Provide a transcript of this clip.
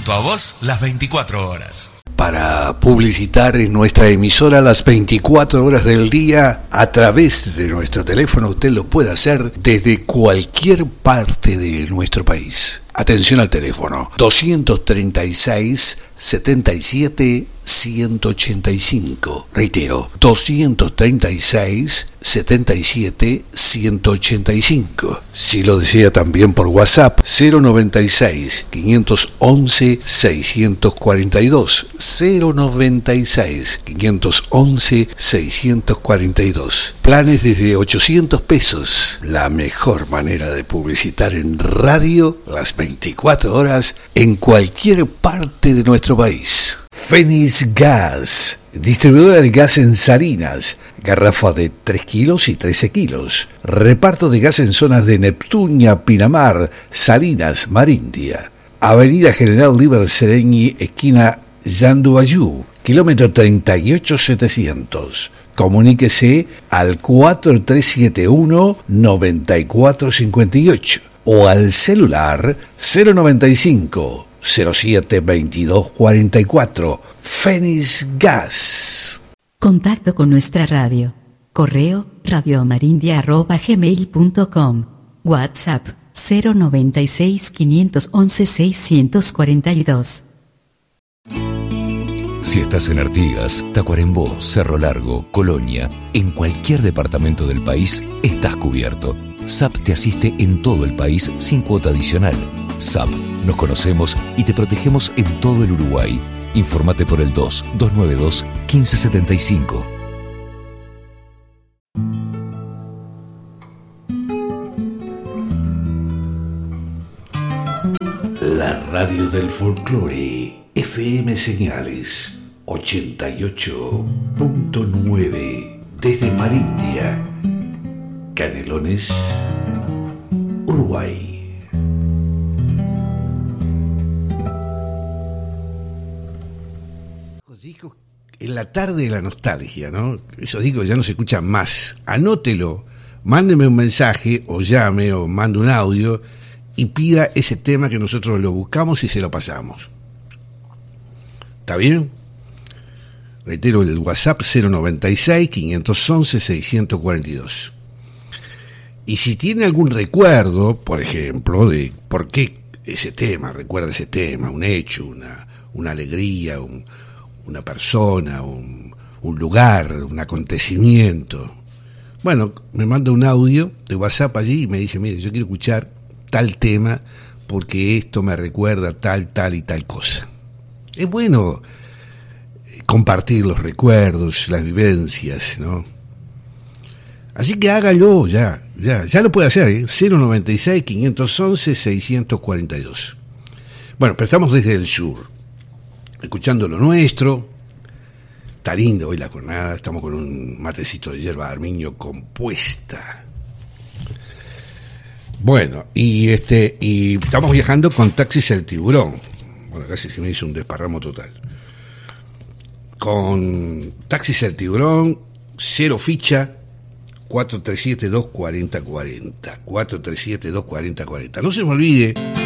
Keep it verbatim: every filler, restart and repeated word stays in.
Junto a vos las veinticuatro horas. Para publicitar en nuestra emisora las veinticuatro horas del día a través de nuestro teléfono, usted lo puede hacer desde cualquier parte de nuestro país. Atención al teléfono doscientos treinta y seis, setenta y siete, ciento ochenta y cinco. Reitero, doscientos treinta y seis, setenta y siete, ciento ochenta y cinco. Si lo desea también por WhatsApp, cero noventa y seis, quinientos once, seiscientos cuarenta y dos. cero noventa y seis, quinientos once, seiscientos cuarenta y dos. Planes desde ochocientos pesos. La mejor manera de publicitar en radio las veinticuatro horas en cualquier parte de nuestro país. Fénix Gas, distribuidora de gas en Salinas, garrafa de tres kilos y trece kilos. Reparto de gas en zonas de Neptunia, Pinamar, Salinas, Marindia. Avenida General Líber Sereñi, esquina Yanduayú, kilómetro treinta y ocho mil setecientos. Comuníquese al cuatro tres siete uno, nueve cuatro cinco ocho o al celular cero noventa y cinco, cero siete veintidós cuarenta y cuatro. Fénix Gas. Contacto con nuestra radio. Correo radiomarindia arroba gmail punto com. WhatsApp cero noventa y seis, quinientos once, seiscientos cuarenta y dos. Si estás en Artigas, Tacuarembó, Cerro Largo, Colonia, en cualquier departamento del país, estás cubierto. S A P te asiste en todo el país sin cuota adicional. S A P, nos conocemos y te protegemos en todo el Uruguay. Informate por el dos, dos nueve dos, uno cinco siete cinco. La radio del folclore, F M Señales ochenta y ocho punto nueve, desde Marindia, Canelones, Uruguay. Discos en la tarde de la nostalgia, ¿no? Esos discos ya no se escuchan más. Anótelo, mándeme un mensaje o llame o mande un audio y pida ese tema que nosotros lo buscamos y se lo pasamos. ¿Está bien? Reitero, el WhatsApp cero noventa y seis, quinientos once, seiscientos cuarenta y dos. Y si tiene algún recuerdo, por ejemplo, de por qué ese tema, recuerda ese tema, un hecho, una, una alegría, un, una persona, un, un lugar, un acontecimiento, bueno, me manda un audio de WhatsApp allí y me dice, mire, yo quiero escuchar tal tema porque esto me recuerda tal, tal y tal cosa. Es bueno compartir los recuerdos, las vivencias, ¿no? Así que hágalo ya, ya, ya lo puede hacer, ¿eh? cero noventa y seis, quinientos once, seiscientos cuarenta y dos. Bueno, pero estamos desde el sur, escuchando lo nuestro. Está lindo hoy la jornada, estamos con un matecito de yerba de armiño compuesta. Bueno, y este y estamos viajando con Taxis El Tiburón. Bueno, casi se me hizo un desparramo total. Con Taxis El Tiburón, cero ficha, cuatro tres siete, dos cuarenta cuarenta. cuatro tres siete, dos cuarenta cuarenta. No se me olvide